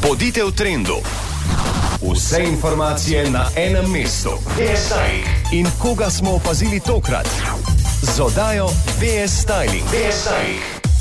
Bodite v trendu. Vse informacije na enem mestu. VS Styling. In koga smo opazili tokrat? Z oddajo VS Styling. VS Styling.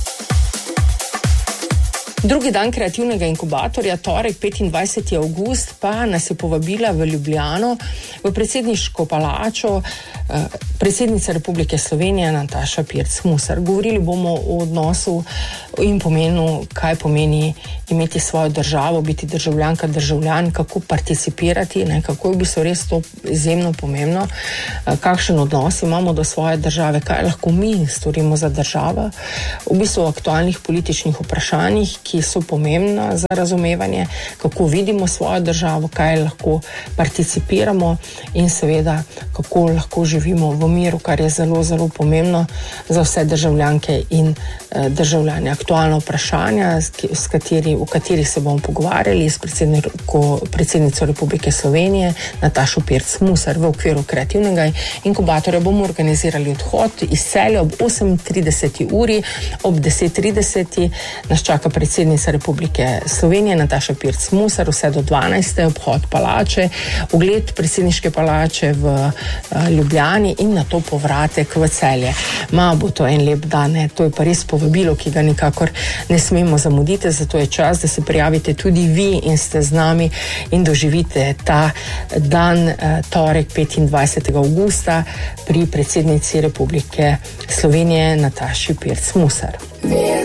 Drugi dan kreativnega inkubatorja, torek 25. avgust, pa nas je povabila v Ljubljano, v predsedniško palačo, predsednica Republike Slovenije Nataša Pirc Musar. Govorili bomo o odnosu in pomenu, kaj pomeni imeti svojo državo, biti državljanka, državljan, kako participirati, kako je v bistvu res to izjemno pomembno, kakšen odnos imamo do svoje države, kaj lahko mi storimo za državo, v bistvu o aktualnih političnih vprašanjih, ki so pomembna za razumevanje, kako vidimo svojo državo, kaj lahko participiramo in seveda, kako lahko živimo v miru, kar je zelo, zelo pomembno za vse državljanke in državljane. Aktualna vprašanja, o katerih se bomo pogovarjali s predsednico Republike Slovenije Natašo Pirc Musar. V okviru kreativnega inkubatorja bomo organizirali odhod iz Celja ob 8:30 uri, ob 10:30 nas čaka predsednica Republike Slovenije Nataša Pirc Musar, vse do 12. obhod palače, ogled predsedniške palače v Ljubljani in nato povratek v Celje. Bo to en lep dan, to je pa res povabilo, ki ga nikakor ne smemo zamuditi, zato je čas, da se prijavite tudi vi in ste z nami in doživite ta dan, torek 25. avgusta pri predsednici Republike Slovenije Nataši Pirc Musar.